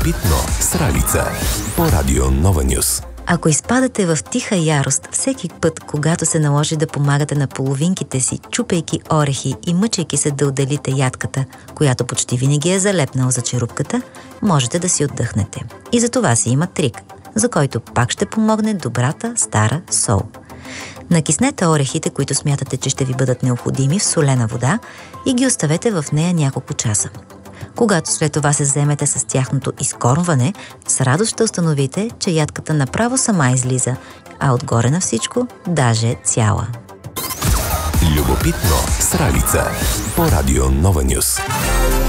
Любопитно с Ралица по Радио Нова Нюс. Ако изпадате в тиха ярост всеки път, когато се наложи да помагате на половинките си, чупейки орехи и мъчейки се да отделите ядката, която почти винаги е залепнал за черупката, можете да си отдъхнете. И за това си има трик, за който пак ще помогне добрата стара сол. Накиснете орехите, които смятате, че ще ви бъдат необходими, в солена вода и ги оставете в нея няколко часа. Когато след това се заемете с тяхното изкормване, с радост ще установите, че ядката направо сама излиза, а отгоре на всичко, даже цяла. Любопитно с Ралица по Радио Нова Нюс.